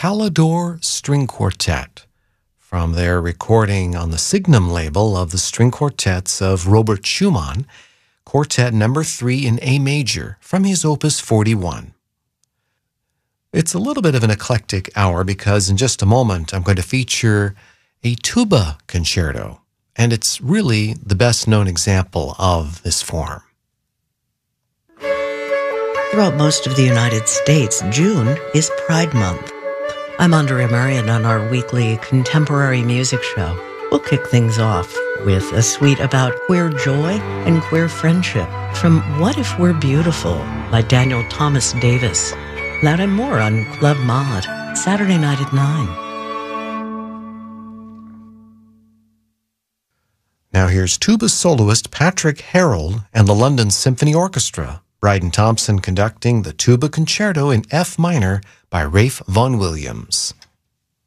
Calidore String Quartet from their recording on the Signum label of the string quartets of Robert Schumann, Quartet Number 3 in A major from his Opus 41. It's a little bit of an eclectic hour because in just a moment I'm going to feature a tuba concerto, and it's really the best known example of this form. Throughout most of the United States, June is Pride Month. I'm Andrea Marion on our weekly contemporary music show. We'll kick things off with a suite about queer joy and queer friendship from What If We're Beautiful by Daniel Thomas Davis. That and more on Club Mod, Saturday night at 9. Now here's tuba soloist Patrick Harold and the London Symphony Orchestra, Bryden Thompson conducting the tuba concerto in F minor by Ralph Vaughan Williams.